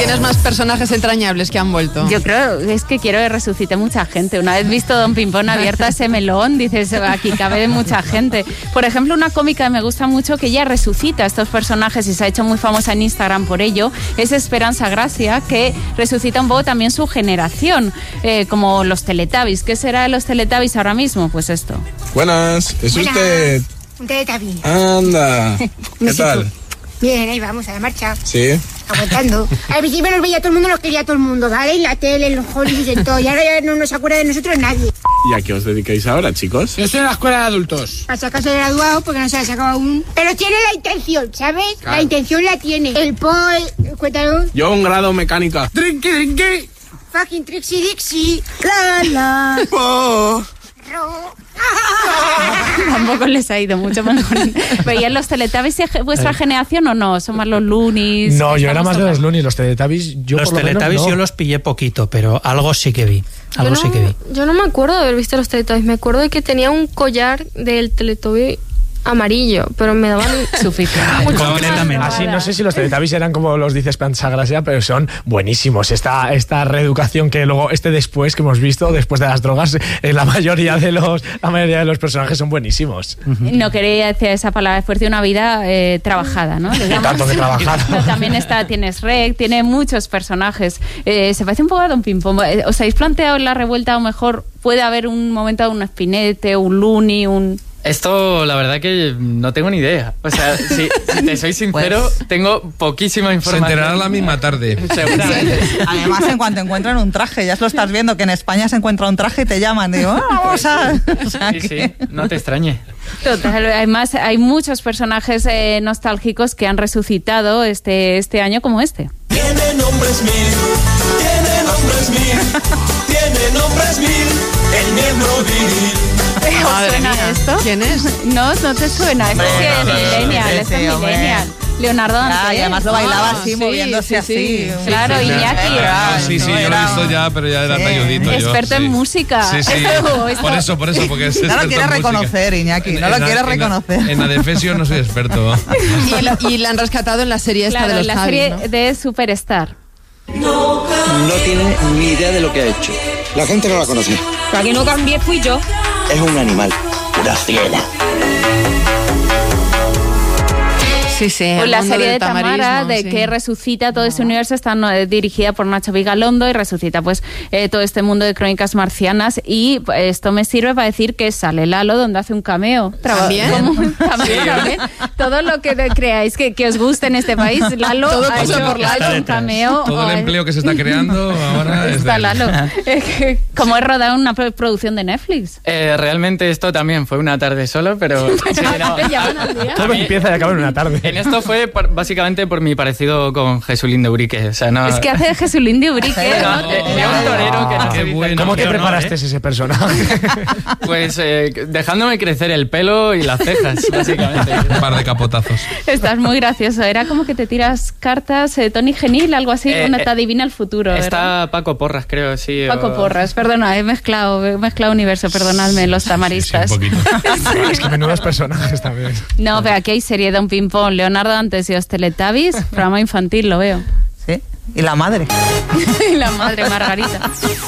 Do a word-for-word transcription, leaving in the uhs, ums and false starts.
¿Tienes más personajes entrañables que han vuelto? Yo creo, es que quiero que resucite mucha gente. Una vez visto Don Pimpón abierta ese melón, dices, aquí cabe mucha gente. Por ejemplo, una cómica que me gusta mucho, que ella resucita a estos personajes y se ha hecho muy famosa en Instagram por ello, es Esperanza Gracia, que resucita un poco también su generación, eh, como los Teletubbies. ¿Qué será de los Teletubbies ahora mismo? Pues esto. Buenas, ¿es Buenas. usted? Un Teletubby. Anda, ¿qué tal? Bien, ahí vamos, a la marcha. Sí. Aguantando. Al principio nos veía todo el mundo, nos quería todo el mundo, ¿vale? En la tele, en los Hollywood, en todo. Y ahora ya no nos acuerda de nosotros nadie. ¿Y a qué os dedicáis ahora, chicos? Yo estoy en la escuela de adultos. Para sacarse graduado porque no se ha sacado aún. Pero tiene la intención, ¿sabes? Claro. La intención la tiene. El po, el, cuéntalo. Yo un grado mecánica. Drinky, drinky. Fucking Trixie Dixie. La, la. Oh. Ro. Tampoco les ha ido mucho mejor. ¿Veían los Teletubbies de vuestra generación o no? ¿Son más los Loonies? No, yo era más de tocando? los Loonies. Los Teletubbies, yo Los por lo Teletubbies menos, no. yo los pillé poquito, pero algo sí que vi. Algo yo sí no, que vi. Yo no me acuerdo de haber visto los Teletubbies. Me acuerdo de que tenía un collar del Teletubby amarillo, pero me daban suficiente. Concretamente. Así, no sé si los Teletubbies eran como los dice Esperanza Gracia, pero son buenísimos. Esta, esta reeducación que luego, este después que hemos visto, después de las drogas, eh, la mayoría de los la mayoría de los personajes son buenísimos. No quería decir esa palabra, después de una vida eh, trabajada, ¿no? Digamos. Tanto que trabajado. No, también está, tienes Rec, tiene muchos personajes. Eh, se parece un poco a Don Pimpón. ¿Os habéis planteado en la revuelta, o mejor puede haber un momento de un Spinete, un Looney, un... Esto, la verdad que no tengo ni idea. O sea, si, si te soy sincero, pues, tengo poquísima información. Se enterará la misma tarde. Seguramente. Sí. Además, en cuanto encuentran un traje, ya lo estás viendo, que en España se encuentra un traje y te llaman. Digo, ah, vamos a... O sea, sí, que... sí, no te extrañe. Total, además hay muchos personajes eh, nostálgicos que han resucitado este, este año como este. Tiene nombres mil, tiene nombres mil, tiene nombres mil, el miembro viril. ¿Os suena mía. esto? ¿Quién es? No, no te suena. Esto sí es millennial, esto es millennial. Leonardo Ah, Dantes. y además lo bailaba así, sí, moviéndose sí, sí. así. Claro, Sí, sí, Iñaki. Ah, sí, sí, yo lo he visto ya, pero ya era Sí. talludito yo. Experto en sí. música. Sí, sí. Esto- esto- Por eso, por eso, porque es No experto lo quiere en música. reconocer, Iñaki, no lo En la- quiere en la- reconocer. En la Defesio no soy experto. Y, la, y la han rescatado en la serie esta Claro, de los la Javis, serie ¿no? de Superstar. No tiene ni idea de lo que ha hecho. La gente no la conoce. La que no cambié fui yo. Es un animal, una fiera. Sí, sí. Pues el la mundo serie del de Tamara, tamarismo, de sí. que resucita todo ese universo, está no, eh, dirigida por Nacho Vigalondo y resucita pues eh, todo este mundo de crónicas marcianas. Y pues, esto me sirve para decir que sale Lalo, donde hace un cameo. Traba- ¿También? como- también, también. Todo lo que de- creáis que, que os guste en este país, Lalo Todo ha pasa hecho, por Lalo. ha hecho un cameo. Todo o el es- empleo que se está creando ahora es Está de... Lalo. Es que, como he rodado una pro- producción de Netflix. Eh, realmente esto también fue una tarde solo, pero... sí, no. Te llaman al día. Todo empieza y acaba en una tarde. En esto fue por- básicamente por mi parecido con Jesulín de Urique. O sea, no... Es que hace de Jesulín de Urique. No, ¿no? de, de un torero que no Qué se dice bueno. ¿Cómo te pero no, preparaste ¿eh? ese personaje? Pues eh, dejándome crecer el pelo y las cejas, básicamente. Un par de capotazos. Estás muy gracioso. Era como que te tiras cartas, eh, Tony Genil, algo así, Eh, una eh, te adivina el futuro. ¿verdad? Está Paco Porras, creo, sí. Paco o- Porras, perdona, he mezclado, he mezclado universo, perdonadme, los tamaristas. Sí, un poquito. Es que menudos personajes también. No, pero aquí hay serie de un ping-pong, Leonardo Dantes y los Teletubbies, programa infantil, lo veo. Sí, y la madre. Y la madre Margarita.